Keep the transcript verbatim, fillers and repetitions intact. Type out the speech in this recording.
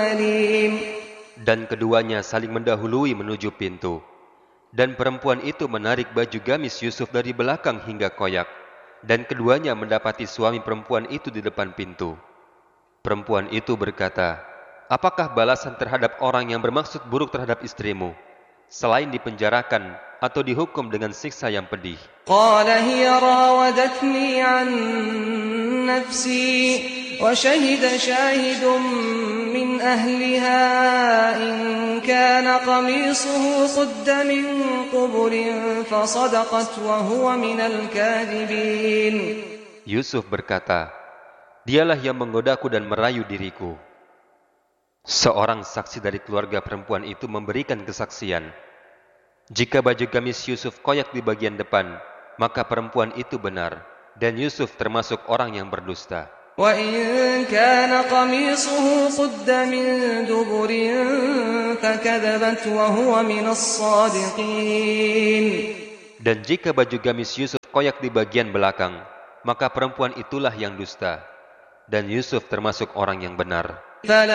أليم. Dan keduanya saling mendahului menuju pintu. Dan perempuan itu menarik baju gamis Yusuf dari belakang hingga koyak. Dan keduanya mendapati suami perempuan itu di depan pintu. Perempuan itu berkata, "Apakah balasan terhadap orang yang bermaksud buruk terhadap istrimu, selain dipenjarakan atau dihukum dengan siksa yang pedih?" قال هي راودتني عن نفسي وشهد شاهد من أهلها إن كان قميصه قد من قبل فصدقت وهو من الكاذبين. Yusuf berkata, "Dialah yang menggodaku dan merayu diriku." Seorang saksi dari keluarga perempuan itu memberikan kesaksian. Jika baju gamis Yusuf koyak di bagian depan, maka perempuan itu benar, dan Yusuf termasuk orang yang berdusta. وإن كان قميصه قد من دبر فكذبت وهو من الصادقين. Dan jika baju gamis Yusuf koyak di bagian belakang, maka perempuan itulah yang dusta, dan Yusuf termasuk orang yang benar.